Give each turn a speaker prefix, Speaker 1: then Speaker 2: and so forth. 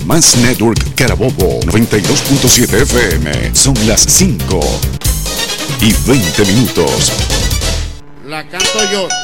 Speaker 1: Más Network Carabobo 92.7 FM. Son las 5:20.
Speaker 2: La canto yo.